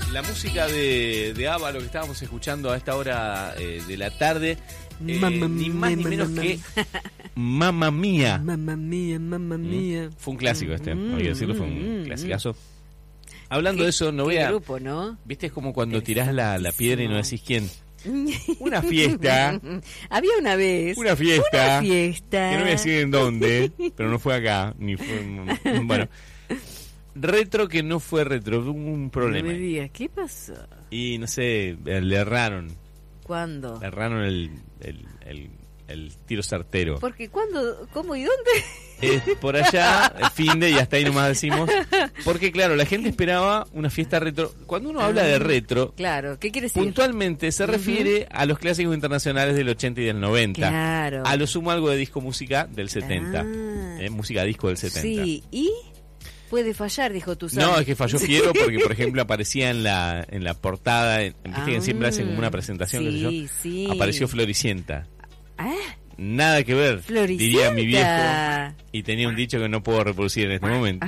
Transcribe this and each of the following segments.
La música de ABBA, lo que estábamos escuchando a esta hora de la tarde, ni más ni menos que Mamma Mía. Mamma Mía, Mamma Mía. Fue un clásico hay que decirlo, fue un clasicazo. Hablando de eso, no voy a... grupo, ¿no? ¿Viste? Es como cuando tirás la piedra y no decís quién. Una fiesta. Había una vez. Una fiesta. Que no voy a decir en dónde, pero no fue acá, ni fue... Bueno... Retro que no fue retro, hubo un problema. No me digas, ¿qué pasó? Y no sé, le erraron. ¿Cuándo? Le erraron el tiro certero. Porque ¿cuándo? ¿Cómo y dónde? Por allá, el fin de, y hasta ahí nomás decimos. Porque claro, la gente esperaba una fiesta retro. Cuando uno habla de retro, claro, ¿qué quiere decir? Puntualmente se refiere a los clásicos internacionales del 80 y del 90. Claro. A lo sumo algo de disco música del 70. Música disco del 70. Sí, ¿y? Puede fallar, dijo tu No, es que falló Piero porque, por ejemplo, aparecía en la portada, viste que siempre hacen como una presentación, qué sé yo. Sí. Apareció Floricienta. Nada que ver, diría mi viejo. Y tenía un dicho que no puedo reproducir en este momento.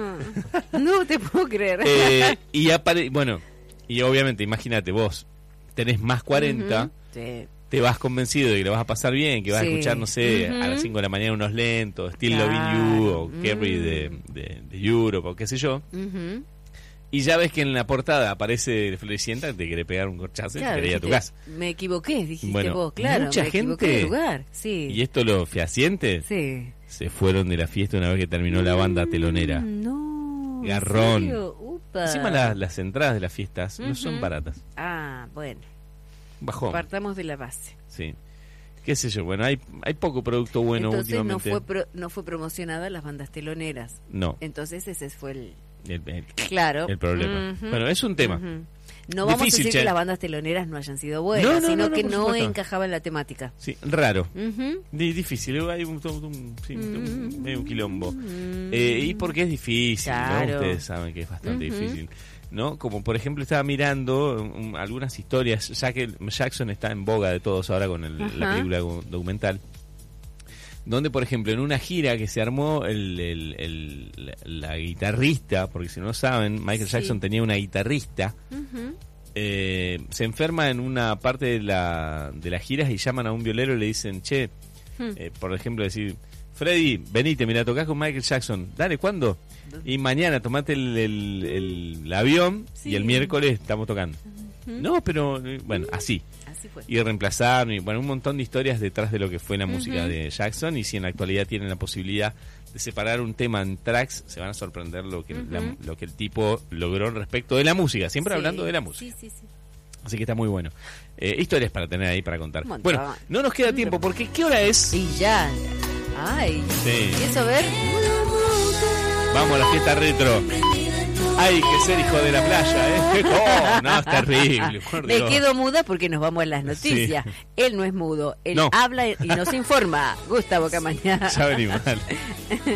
No te puedo creer. Y obviamente, imagínate, vos tenés más 40, te vas convencido de que lo vas a pasar bien, que vas a escuchar, no sé, a las 5 de la mañana unos lentos, Still Loving You o Kerry de Europe o qué sé yo. Y ya ves que en la portada aparece Floricienta, te quiere pegar un corchazo y te quiere ir a tu casa. Me equivoqué, dijiste bueno, vos, claro. Mucha me gente, equivoqué de lugar. Sí. Y esto los fehacientes se fueron de la fiesta una vez que terminó la banda telonera. No. Garrón. Upa. Encima las entradas de las fiestas no son baratas. Bueno. Bajón. Partamos de la base. Sí. Qué sé yo, bueno, hay poco producto bueno. Entonces últimamente. no fue promocionada las bandas teloneras. No. Entonces ese fue el problema. Bueno, es un tema. No vamos difícil, a decir que las bandas teloneras no hayan sido buenas, sino que no encajaba en la temática. Sí, raro. Difícil, hay medio un quilombo. Y porque es difícil, claro. ¿no? Ustedes saben que es bastante difícil. ¿No? Como por ejemplo estaba mirando algunas historias, ya que Jackson está en boga de todos ahora con la película documental, donde por ejemplo en una gira que se armó la guitarrista, porque si no saben, Michael Jackson tenía una guitarrista, se enferma en una parte de las giras y llaman a un violero y le dicen, che, por ejemplo decir, Freddy, venite, mira, tocás con Michael Jackson. Dale, ¿cuándo? Y mañana tomate el avión y el miércoles estamos tocando. No, pero bueno, así fue. Y reemplazaron, y bueno, un montón de historias detrás de lo que fue la música de Jackson. Y si en la actualidad tienen la posibilidad de separar un tema en tracks, se van a sorprender lo que el tipo logró respecto de la música. Siempre hablando de la música. Sí. Así que está muy bueno. Historias para tener ahí para contar. Bueno, no nos queda tiempo porque ¿qué hora es? Sí, ya. Ay, ¿eso ver? Vamos a la fiesta retro. Hay que ser hijo de la playa, ¿eh? Oh, no, es terrible. Me quedo muda porque nos vamos a las noticias. Sí. Él no es mudo, él habla y nos informa. Gustavo Camañá. Ya venimos, dale.